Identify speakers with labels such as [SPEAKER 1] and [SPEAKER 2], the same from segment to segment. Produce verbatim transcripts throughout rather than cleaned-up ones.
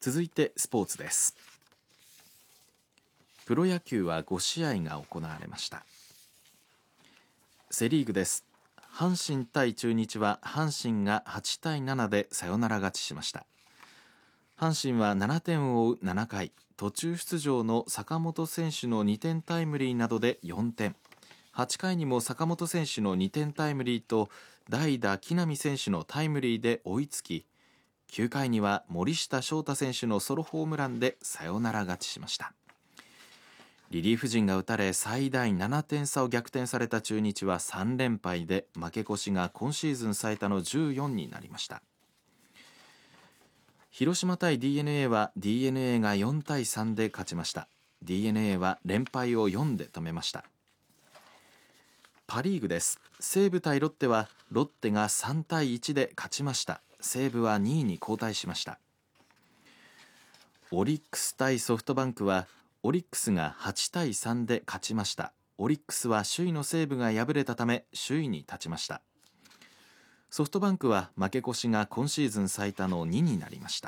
[SPEAKER 1] 続いてスポーツです。プロ野球はご試合が行われました。セリーグです。阪神対中日は阪神がはちたいななでサヨナラ勝ちしました。阪神はななてんを追うななかい、途中出場の坂本選手のにてんタイムリーなどでよんてん、はちかいにも坂本選手のにてんタイムリーと代打木浪選手のタイムリーで追いつき、きゅうかいには森下翔太選手のソロホームランでサヨナラ勝ちしました。リリーフ陣が打たれ最大ななてん差を逆転された中日はさんれんぱいで負け越しが今シーズン最多のじゅうよんになりました。広島対 ディーエヌエー は ディーエヌエー がよんたいさんで勝ちました。 ディーエヌエー は連敗をよんで止めました。パリーグです。西武対ロッテはロッテがさんたいいちで勝ちました。西武はにいに後退しました。オリックス対ソフトバンクはオリックスがはちたいさんで勝ちました。オリックスは首位の西武が敗れたため首位に立ちました。ソフトバンクは負け越しが今シーズン最多のにになりました。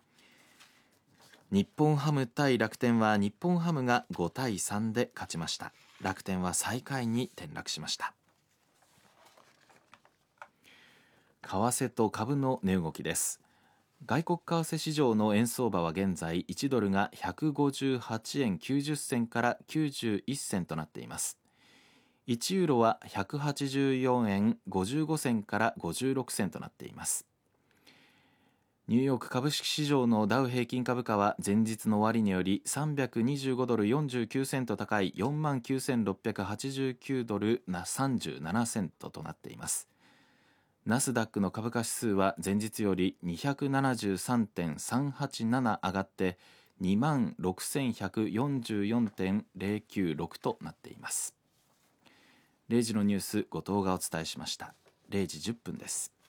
[SPEAKER 1] 日本ハム対楽天は日本ハムがごたいさんで勝ちました。楽天は最下位に転落しました。為替と株の値動きです。外国為替市場の円相場は現在いちドルがひゃくごじゅうはちえんきゅうじゅっせんからきゅうじゅういっせんとなっています。いちユーロはひゃくはちじゅうよんえんごじゅうごせんからごじゅうろくせんとなっています。ニューヨーク株式市場のダウ平均株価は前日の終値よりさんびゃくにじゅうごドルよんじゅうきゅうセント高い よんまんきゅうせんろっぴゃくはちじゅうきゅうドルさんじゅうななセントとなっています。ナスダックの株価指数は前日より にひゃくななじゅうさんてんさんはちなな 上がって にまんろくせんひゃくよんじゅうよんてんゼロきゅうろく となっています。れいじのニュース、後藤がお伝えしました。れいじじゅっぷんです。